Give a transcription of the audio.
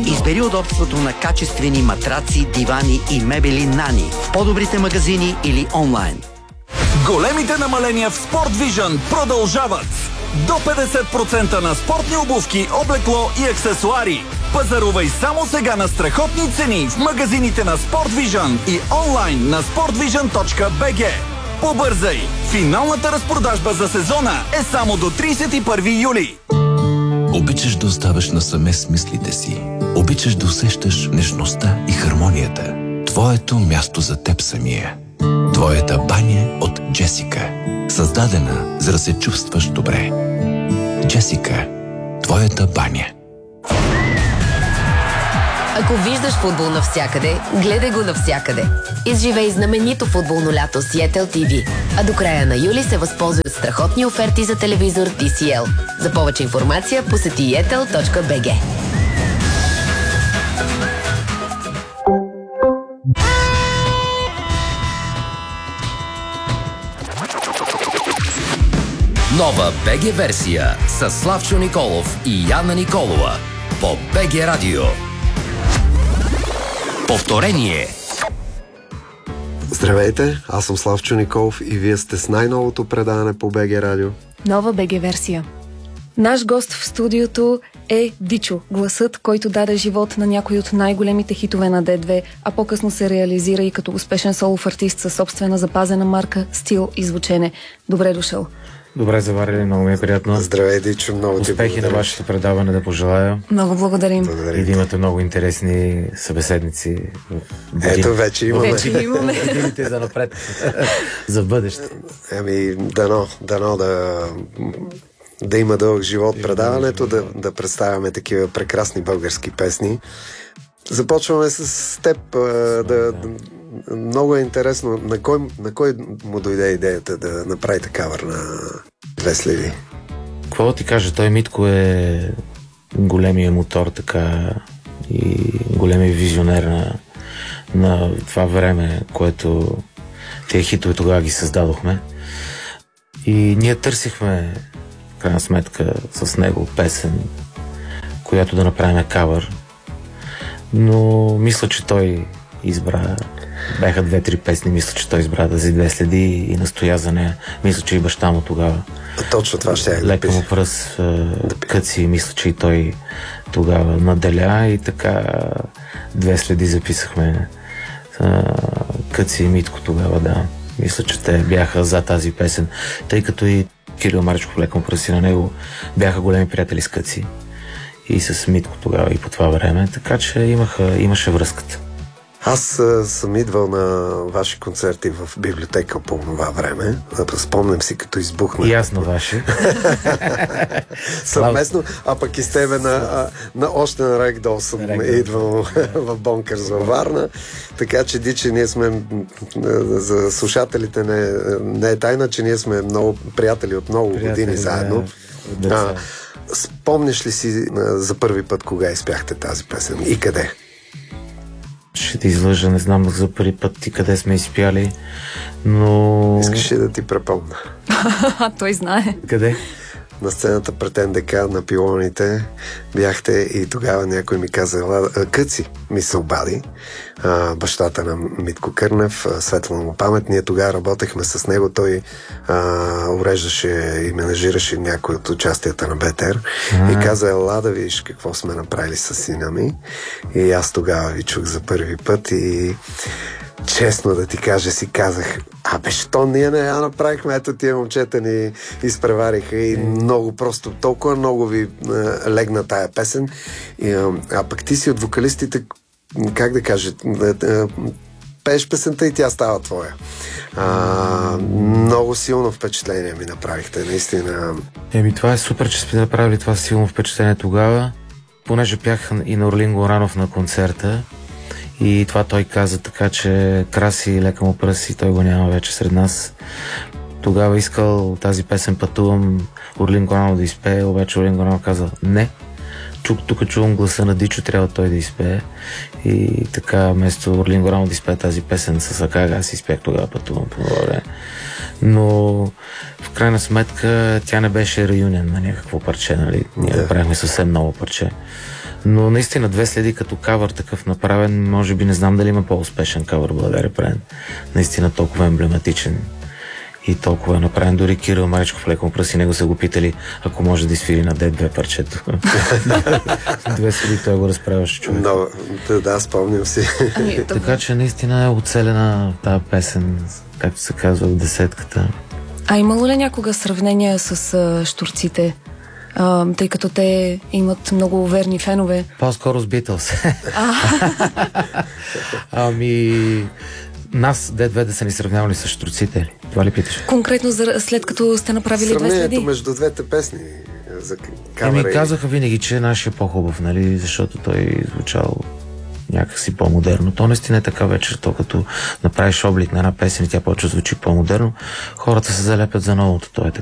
Избери удобството на качествени матраци, дивани и мебели Нани в по-добрите магазини или онлайн. Големите намаления в Sport Vision продължават. До 50% на спортни обувки, облекло и аксесуари. Пазарувай само сега на страхотни цени в магазините на Sport Vision и онлайн на sportvision.bg. Побързай! Финалната разпродажба за сезона е само до 31 юли. Обичаш да оставаш насаме с мислите си. Обичаш да усещаш нежността и хармонията. Твоето място за теб самия. Твоята баня от Джесика. Създадена, за да се чувстваш добре. Джесика. Твоята баня. Ако виждаш футбол навсякъде, гледай го навсякъде. Изживей знаменито футболно лято с Yetel TV. А до края на юли се възползвай от страхотни оферти за телевизор TCL. За повече информация посети yetel.bg. Нова БГ версия с Славчо Николов и Яна Николова по БГ Радио. Повторение. Здравейте, аз съм Славчо Николов и вие сте с най-новото предаване по БГ Радио. Нова БГ версия. Наш гост в студиото е Дичо, гласът, който даде живот на някои от най-големите хитове на D2, а по-късно се реализира и като успешен солов артист със собствена запазена марка, стил и звучене. Добре дошъл. Добре заварили, много ми е приятно. Здравей, Дичо, много ти благодаря. Успехи на вашето предаване да пожелая. Много благодарим. И да имате много интересни събеседници. Ето, вече имаме. Годините за напред. За бъдеще. Дано да има дълъг живот предаването, да представяме такива прекрасни български песни. Започваме с теб. Много е интересно, на кой му дойде идеята да направите кавър на Две следи? Какво ти кажа, той Митко е големия мотор така и големия визионер на това време, което тия хитове тогава ги създадохме. И ние търсихме, в крайна сметка, с него песен, която да направим кавър. Но мисля, че той избра, бяха 2-3 песни, мисля, че той избра Тази Две следи и настоя за нея. Мисля, че и баща му тогава. Точно това ще е. Лека му пръст, Къци, мисля, че и той тогава наделя и така Две следи записахме. Къци и Митко тогава, да. Мисля, че те бяха за тази песен, тъй като и Кирил Маричков, Лека му пръст и на него бяха големи приятели с Къци и с Митко тогава и по това време, така че имаше връзката. Аз съм идвал на ваши концерти в библиотека по това време. Спомням си, като избухна. И аз на ваши. Съвместно, а пък и с тебе на още на Рекдол съм идвал в Бонкърс във Варна. Така че, Дичи, ние сме, за слушателите не е тайна, че ние сме много приятели от много години заедно. Спомняш ли си за първи път кога изпяхте тази песен и къде? Ще те излъжа, не знам за първи път и къде сме изпяли, но... Искаш ли да ти препомня? Той знае. Къде? На сцената пред НДК на Пилоните бяхте и тогава някой ми каза, Къци ми се обади, бащата на Митко Кърнев, светла му памет. Ние тогава работехме с него, той уреждаше и менажираше някои от участията на БТР и каза, ела да видиш какво сме направили с сина ми. И аз тогава ви чух за първи път и честно да ти кажа, си казах, що ние не я направихме, ето тия момчета ни изпревариха и много, просто толкова много ви легна тая песен. А пък ти си от вокалистите, как да кажа, пееш песента и тя става твоя. Много силно впечатление ми направихте, наистина. Това е супер, че сме направили това силно впечатление тогава, понеже пях и на Орлин Горанов на концерта. И това той каза, така че Краси, Лека му пръст и той го няма вече сред нас. Тогава искал тази песен Пътувам Орлин Горанов да изпее, обаче Орлин Горанов каза не. Тук чувам гласа на Дичо, трябва той да изпее. И така, вместо Орлин Горанов да изпее тази песен с Акага, аз изпех тогава Пътувам по време. Но в крайна сметка тя не беше реюнион на някакво парче, нали? Ние правихме съвсем ново парче. Но наистина две следи като кавър такъв направен, може би не знам дали има по-успешен кавър България правен. Наистина толкова емблематичен и толкова е направен. Дори Кирил Маричков леко пръси, него са го питали, ако може да изфири на D2 парчето. Две следи той го разправяше човек. Да, спомням си. Така че наистина е оцелена тази песен, както се казва, в десетката. А имало ли някога сравнение с щурците? Тъй като те имат много верни фенове. По-скоро с Битълс. Нас, D2 да са ни сравнявали с щурците. Това ли питаш? Конкретно след като сте направили две следи? Сравнението между двете песни за кавера. Казаха винаги, че нашия е по-хубав, нали? Защото той звучал някакси по-модерно. То наистина е така вече, то като направиш облик на една песен и тя почва звучи по-модерно, хората се залепят за новото. То е така.